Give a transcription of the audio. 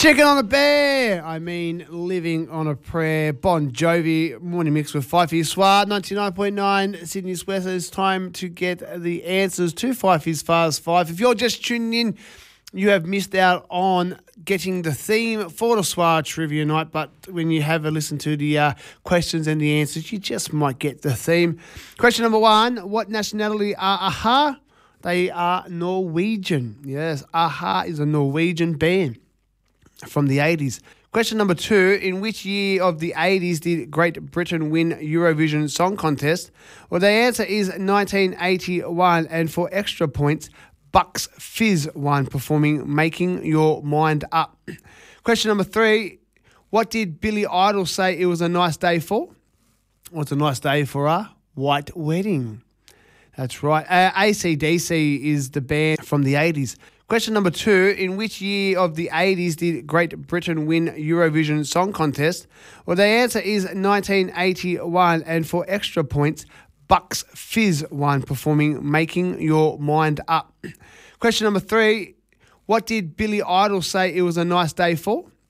Chicken on a bear. I mean, living on a prayer. Bon Jovi, morning mix with Fifey Swar, 99.9 Sydney's West. It's time to get the answers to Fifey's Fast Five. If you're just tuning in, you have missed out on getting the theme for the Swar Trivia Night, but when you have a listen to the questions and the answers, you just might get the theme. Question number one, what nationality are Aha? They are Norwegian. Yes, Aha is a Norwegian band from the 80s. Question number two, in which year of the 80s did Great Britain win Eurovision Song Contest? Well, the answer is 1981, and for extra points, Bucks Fizz won, performing Making Your Mind Up. Question number three, what did Billy Idol say it was a nice day for? Well, it's a nice day for a white wedding. That's right. AC/DC is the band from the 80s. Question number two, in which year of the 80s did Great Britain win Eurovision Song Contest? Well, the answer is 1981, and for extra points, Bucks Fizz won, performing Making Your Mind Up. Question number three, what did Billy Idol say it was a nice day for?